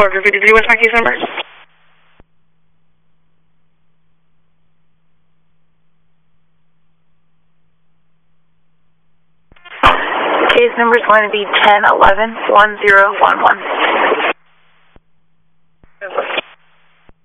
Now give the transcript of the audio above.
Parker 53, what's my case number? Case number is going to be 1011-1011.